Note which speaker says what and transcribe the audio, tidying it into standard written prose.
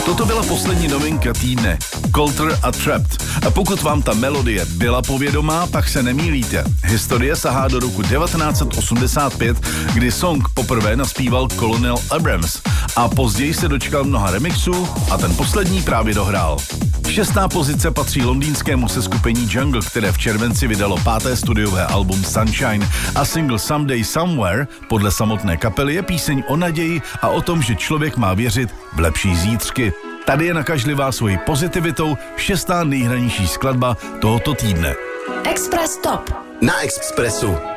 Speaker 1: Toto byla poslední novinka týdne, Colter a Trapped. A pokud vám ta melodie byla povědomá, pak se nemýlíte. Historie sahá do roku 1985, kdy song poprvé naspíval Colonel Abrams a později se dočkal mnoha remixů a ten poslední právě dohrál. 6. pozice patří londýnskému seskupení Jungle, které v červenci vydalo 5. studiové album Sunshine a single Someday Somewhere podle samotné kapely je píseň o naději a o tom, že člověk má věřit v lepší zítřky. Tady je nakažlivá svojí pozitivitou 6. nejhranější skladba tohoto týdne.
Speaker 2: Express Top
Speaker 3: na Expressu.